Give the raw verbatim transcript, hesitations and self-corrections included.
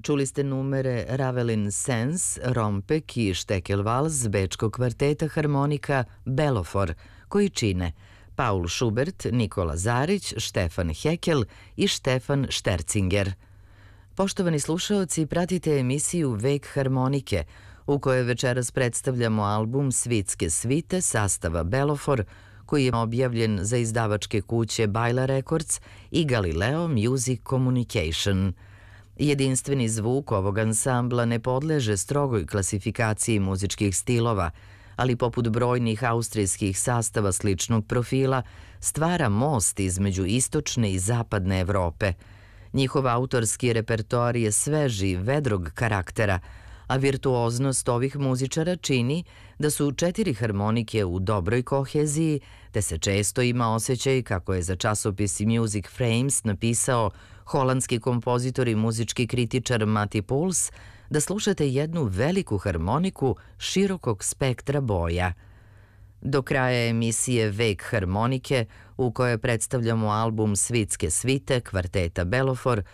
Čuli ste numere Ravelin Sens, Rompek i Štekelvals bečkog kvarteta harmonika Belofor, koji čine Paul Schubert, Nikola Zarić, Štefan Hekel i Štefan Štercinger. Poštovani slušaoci, pratite emisiju Vek harmonike, u kojoj večeras predstavljamo album Svitske svite sastava Belofor, koji je objavljen za izdavačke kuće Bajla Records i Galileo Music Communication. Jedinstveni zvuk ovog ansambla ne podleže strogoj klasifikaciji muzičkih stilova, ali poput brojnih austrijskih sastava sličnog profila stvara most između istočne i zapadne Evrope. Njihov autorski repertoar je sveži, vedrog karaktera, a virtuoznost ovih muzičara čini da su četiri harmonike u dobroj koheziji, te se često ima osjećaj, kako je za časopis Music Frames napisao holandski kompozitor i muzički kritičar Mati Puls, da slušate jednu veliku harmoniku širokog spektra boja. Do kraja emisije Vek harmonike, u kojoj predstavljamo album Svitske svite kvarteta Belofor,